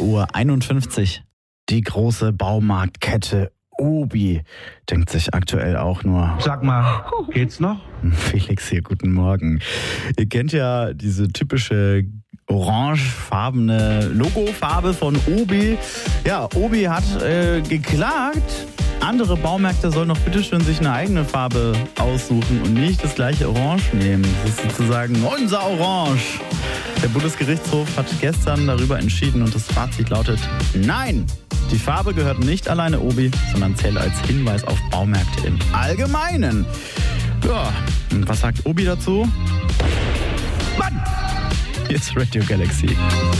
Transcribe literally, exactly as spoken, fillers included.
Uhr einundfünfzig. Die große Baumarktkette Obi denkt sich aktuell auch nur: Sag mal, geht's noch? Felix hier, guten Morgen. Ihr kennt ja diese typische orangefarbene Logofarbe von Obi. Ja, Obi hat äh, geklagt. Andere Baumärkte sollen doch bitteschön sich eine eigene Farbe aussuchen und nicht das gleiche Orange nehmen. Das ist sozusagen unser Orange. Der Bundesgerichtshof hat gestern darüber entschieden und das Fazit lautet: Nein! Die Farbe gehört nicht alleine Obi, sondern zählt als Hinweis auf Baumärkte im Allgemeinen. Ja, und was sagt Obi dazu? Mann! Hier ist Radio Galaxy.